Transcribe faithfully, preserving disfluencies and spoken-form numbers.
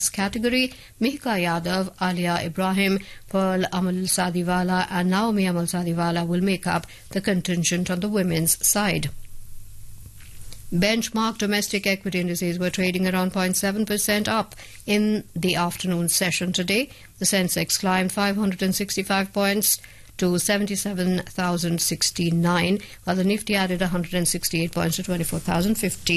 category. Mihka Yadav, Alia Ibrahim, Pearl Amal Sadiwala and Naomi Amal Sadiwala will make up the contingent on the women's side. Benchmark domestic equity indices were trading around zero point seven percent up in the afternoon session today. The Sensex climbed five hundred sixty-five points to seventy-seven thousand sixty-nine, while the Nifty added one hundred sixty-eight points to twenty-four thousand fifty.